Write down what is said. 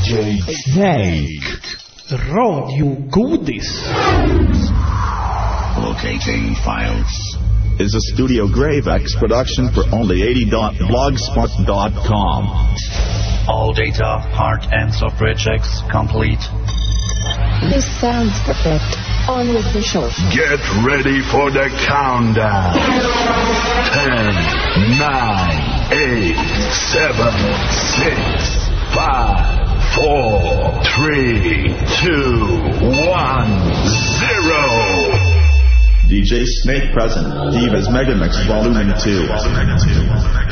DJ Snake. Radio Goodies. Locating files. Is a Studio Gravex production for only 80.blogspot.com. All data, hard and software checks complete. This sounds perfect. On with the show. Get ready for the countdown. 10, 9, 8, 7, 6, 5, 4, 3, 2, 1, 0. DJ Snake present. Divas Megamix Volume 2.